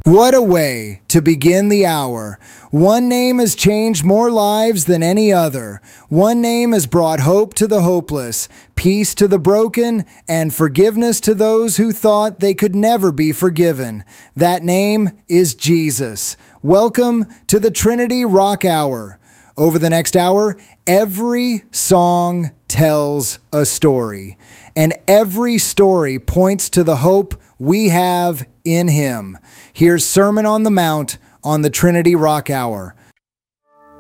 What a way to begin the hour. One name has changed more lives than any other. One name has brought hope to the hopeless, peace to the broken, and forgiveness to those who thought they could never be forgiven. That name is Jesus. Welcome to the Trinity Rock Hour. Over the next hour, every song tells a story, and every story points to the hope we have in Him. Here's Sermon on the Mount on the Trinity Rock Hour.